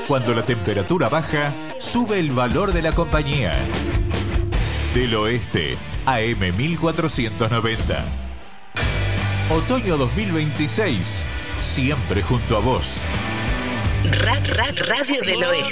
Cuando la temperatura baja, sube el valor de la compañía. Del Oeste, AM 1490. Otoño 2026, siempre junto a vos. Radio del Oeste.